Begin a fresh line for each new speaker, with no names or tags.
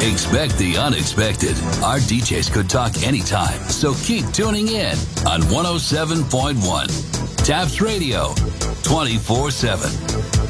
Expect the unexpected. Our DJs could talk anytime, so keep tuning in on 107.1. Taps Radio, 24/7.